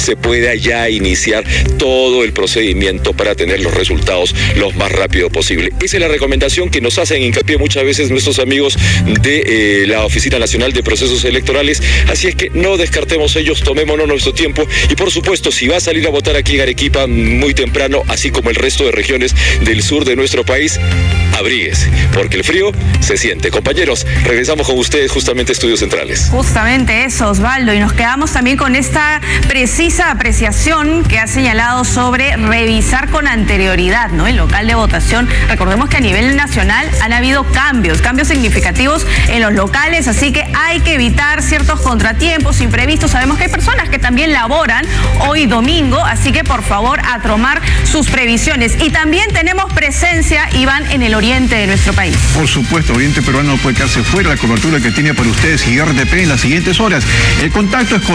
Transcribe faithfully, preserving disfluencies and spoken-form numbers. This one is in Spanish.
se pueda ya iniciar todo el procedimiento para tener los resultados lo más rápido posible. Esa es la recomendación que nos hacen hincapié muchas veces nuestros amigos de eh, la Oficina Nacional de Procesos Electorales, así es que no descartemos ellos, tomémonos nuestro tiempo y por supuesto si va a salir a votar aquí en Arequipa muy temprano, así como el resto de regiones del sur de nuestro país, abríguese, porque el frío se siente. Compañeros, regresamos con ustedes justamente a Estudios Centrales. Justamente eso, Osvaldo, y nos quedamos también con esta precisa apreciación que ha señalado sobre revisar con anterioridad, ¿no?, el local de votación. Recordemos que a nivel nacional han habido cambios, cambios significativos en los locales, así que hay que evitar ciertos contratiempos imprevistos. Sabemos que hay personas que también laboran hoy domingo, así que por favor a tomar sus previsiones. Y también tenemos presencia, Iván, en el oriente de nuestro país. Por supuesto, Oriente Peruano no puede quedarse fuera de la cobertura que tiene para ustedes y R T P en las siguientes horas. El contacto es con